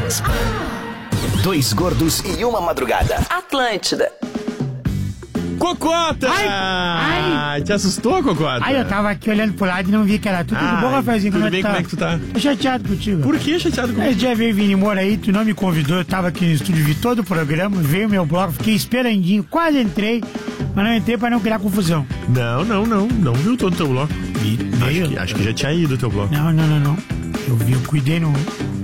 Dois gordos e uma madrugada. Atlântida. Cocota! Ai. Te assustou, Cocota? Aí eu tava aqui olhando pro lado e não vi que era tu. Tudo bom, Rafaelzinho? Tudo bem, como é que tu tá? Tô chateado contigo. Por que chateado comigo? Esse dia veio Vini Moura aí, tu não me convidou, eu tava aqui no estúdio, vi todo o programa, veio meu bloco, fiquei esperandinho, quase entrei, mas não entrei pra não criar confusão. Não viu todo o teu bloco. Veio? Acho que já tinha ido o teu bloco. Não. Eu vi, eu cuidei no